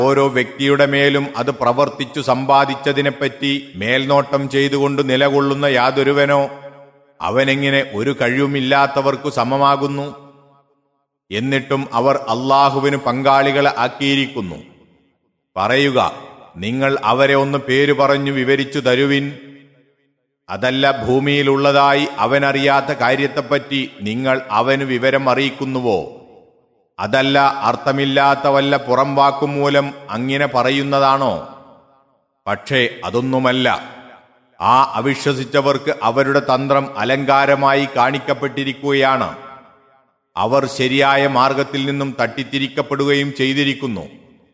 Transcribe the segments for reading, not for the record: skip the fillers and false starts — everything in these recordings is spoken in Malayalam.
ഓരോ വ്യക്തിയുടെ മേലും അത് പ്രവർത്തിച്ചു സമ്പാദിച്ചതിനെപ്പറ്റി മേൽനോട്ടം ചെയ്തുകൊണ്ട് നിലകൊള്ളുന്ന യാതൊരുവനോ അവനെങ്ങനെ ഒരു കഴിവുമില്ലാത്തവർക്കു സമമാകുന്നു? എന്നിട്ടും അവർ അല്ലാഹുവിന് പങ്കാളികളെ ആക്കിയിരിക്കുന്നു. പറയുക, നിങ്ങൾ അവരെ ഒന്ന് പേരു പറഞ്ഞു വിവരിച്ചു തരുവിൻ. അതല്ല, ഭൂമിയിലുള്ളതായി അവനറിയാത്ത കാര്യത്തെപ്പറ്റി നിങ്ങൾ അവന് വിവരം അറിയിക്കുന്നുവോ? അതല്ല, അർത്ഥമില്ലാത്ത വല്ല പുറം വാക്കും മൂലം അങ്ങനെ പറയുന്നതാണോ? പക്ഷേ അതൊന്നുമല്ല. ആ അവിശ്വസിച്ചവർക്ക് അവരുടെ തന്ത്രം അലങ്കാരമായി കാണിക്കപ്പെട്ടിരിക്കുകയാണ്. അവർ ശരിയായ മാർഗത്തിൽ നിന്നും തട്ടിത്തിരിക്കപ്പെടുകയും ചെയ്തിരിക്കുന്നു.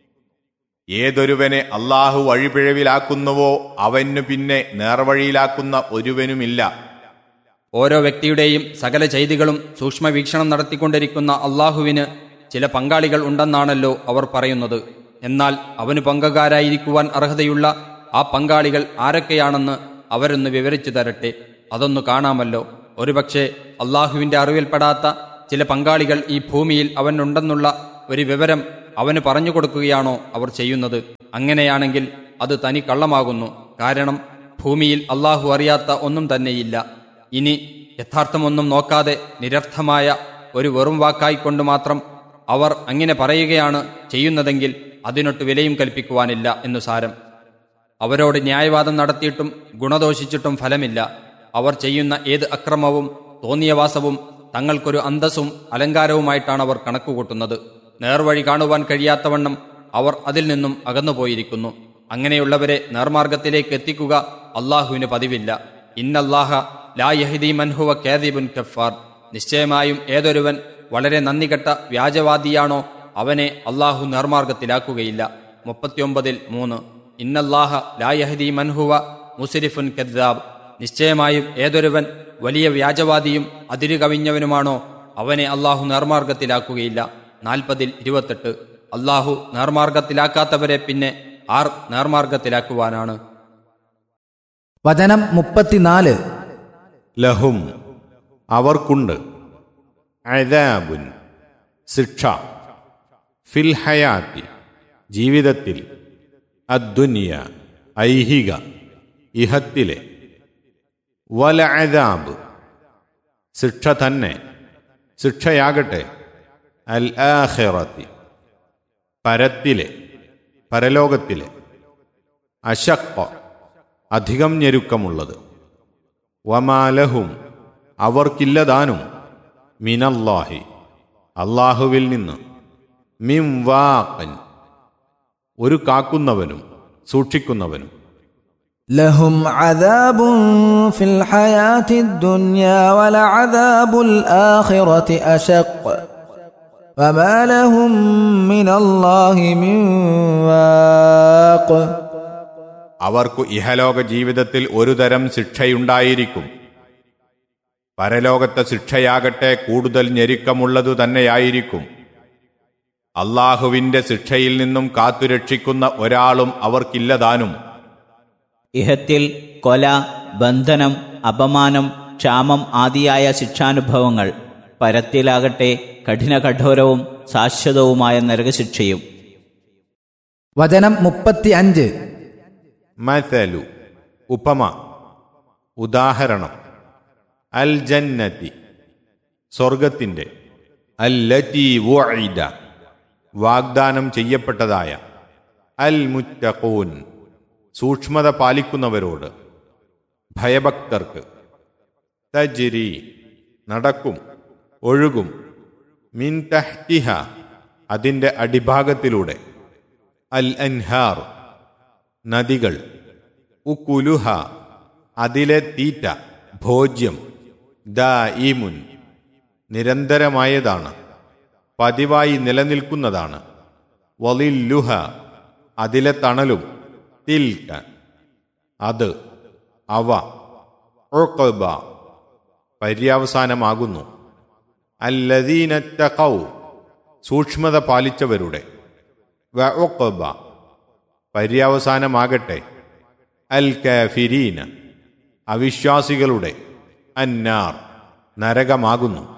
ഏതൊരുവനെ അല്ലാഹു വഴിപിഴവിലാക്കുന്നുവോ അവനു പിന്നെ നേർവഴിയിലാക്കുന്ന ഒരുവനുമില്ല. ഓരോ വ്യക്തിയുടെയും സകല ചെയ്തികളും സൂക്ഷ്മവീക്ഷണം നടത്തിക്കൊണ്ടിരിക്കുന്ന അല്ലാഹുവിന് ചില പങ്കാളികൾ ഉണ്ടെന്നാണല്ലോ അവർ പറയുന്നത്. എന്നാൽ അവന് പങ്കുകാരായിരിക്കുവാൻ അർഹതയുള്ള ആ പങ്കാളികൾ ആരൊക്കെയാണെന്ന് അവരൊന്ന് വിവരിച്ചു തരട്ടെ. അതൊന്നു കാണാമല്ലോ. ഒരുപക്ഷെ അല്ലാഹുവിൻ്റെ അറിവിൽപ്പെടാത്ത ചില പങ്കാളികൾ ഈ ഭൂമിയിൽ അവനുണ്ടെന്നുള്ള ഒരു വിവരം അവന് പറഞ്ഞു കൊടുക്കുകയാണോ അവർ ചെയ്യുന്നത്? അങ്ങനെയാണെങ്കിൽ അത് തനി കള്ളമാകുന്നു. കാരണം ഭൂമിയിൽ അല്ലാഹു അറിയാത്ത ഒന്നും തന്നെയില്ല. ഇനി യഥാർത്ഥമൊന്നും നോക്കാതെ നിരർത്ഥമായ ഒരു വെറും വാക്കായിക്കൊണ്ട് മാത്രം അവർ അങ്ങനെ പറയുകയാണ് ചെയ്യുന്നതെങ്കിൽ അതിനൊട്ട് വിലയും കൽപ്പിക്കുവാനില്ല എന്നു സാരം. അവരോട് ന്യായവാദം നടത്തിയിട്ടും ഗുണദോഷിച്ചിട്ടും ഫലമില്ല. അവർ ചെയ്യുന്ന ഏത് അക്രമവും തോന്നിയവാസവും തങ്ങൾക്കൊരു അന്തസ്സും അലങ്കാരവുമായിട്ടാണ് അവർ കണക്കുകൂട്ടുന്നത്. നേർവഴി കാണുവാൻ കഴിയാത്തവണ്ണം അവർ അതിൽ നിന്നും അകന്നുപോയിരിക്കുന്നു. അങ്ങനെയുള്ളവരെ നേർമാർഗത്തിലേക്ക് എത്തിക്കുക അല്ലാഹുവിന് പതിവില്ല. ഇന്നല്ലാഹ ലാ യഹ്ദി മൻ ഹുവ കാദിബുൻ കഫാർ. നിശ്ചയമായും ഏതൊരുവൻ വളരെ നന്ദികെട്ട വ്യാജവാദിയാണോ അവനെ അല്ലാഹു നേർമാർഗത്തിലാക്കുകയില്ല. 39:3. ഇന്നല്ലാഹ ലാ യഹ്ദി മൻ ഹുവ മുസ്രിഫുൻ കദ്ദാബ്. നിശ്ചയമായും ഏതൊരുവൻ വലിയ വ്യാജവാദിയും അതിരുകവിഞ്ഞവനുമാണോ അവനെ അല്ലാഹു നേർമാർഗത്തിലാക്കുകയില്ല. 40:28. അല്ലാഹു നേർമാർഗത്തിലാക്കാത്തവരെ പിന്നെ ആർ നേർമാർഗത്തിലാക്കുവാനാണ്? വചനം 34. ലഹും അവർക്കുണ്ട്, അദാബുൻ ശിക്ഷ, ഫിൽ ഹയാത്തി ജീവിതത്തിൽ, അദ്ദുനിയ ഐഹിക ഇഹത്തിലെ, വല അദാബ് ശിക്ഷ തന്നെ, ശിക്ഷയാകട്ടെ, അൽ ആഖിറത്തി പരത്തിലെ പരലോകത്തിലെ, അശഖ അധികം ഞെരുക്കമുള്ളത്, വമാലഹും അവർക്കില്ലതാനും, മിനല്ലാഹി അല്ലാഹുവിൽ നിന്ന്, മിൻ വാഖൻ ഒരു കാക്കുന്നവനും സൂക്ഷിക്കുന്നവനും, ലഹും അദാബുൻ ഫിൽ ഹയാത്തിദ് ദുനിയാ വലഅദാബുൽ ആഖിറതി അശഖ് വമാ ലഹും മിനല്ലാഹി മിൻ വാഖ്. അവർക്കു ഇഹലോക ജീവിതത്തിൽ ഒരു തരം ശിക്ഷയുണ്ടായിരിക്കും. പരലോകത്തെ ശിക്ഷയാകട്ടെ കൂടുതൽ ഞെരുക്കമുള്ളതു തന്നെയായിരിക്കും. അല്ലാഹുവിന്റെ ശിക്ഷയിൽ നിന്നും കാത്തുരക്ഷിക്കുന്ന ഒരാളും അവർക്കില്ലതാനും. ഇഹത്തിൽ കൊല, ബന്ധനം, അപമാനം, ക്ഷാമം ആദിയായ ശിക്ഷാനുഭവങ്ങൾ, പരത്തിലാകട്ടെ കഠിനകഠോരവും ശാശ്വതവുമായ നരകശിക്ഷയും. വചനം 35. മസലു ഉപമ, ഉദാഹരണം, അൽ ജന്നതി സ്വർഗത്തിൻ്റെ, അല്ലതി വുഇദ വാഗ്ദാനം ചെയ്യപ്പെട്ടതായ, അൽ മുത്തഖൂൻ സൂക്ഷ്മത പാലിക്കുന്നവരോട്, ഭയഭക്തർക്ക്, തജ്രി നടക്കും, ഒഴുകും, മിൻ തഹ്തിഹ അതിൻ്റെ അടിഭാഗത്തിലൂടെ, അൽ അൻഹാർ നദികൾ, ഉകുലുഹ അതിലെ തീറ്റ ഭോജ്യം, ദായിമുൻ നിരന്തരമായതാണ്, പതിവായി നിലനിൽക്കുന്നതാണ്, വലില്ലുഹ അതിലെ തണലും, തിൽക അത്, അവ, ഉഖബ പര്യവസാനമാകുന്നു, അല്ലദീന തഖൗ സൂക്ഷ്മത പാലിച്ചവരുടെ, വഉഖബ പര്യവസാനമാകട്ടെ, അൽ കാഫിരീന അവിശ്വാസികളുടെ, അന്നാർ നരകമാകുന്നു.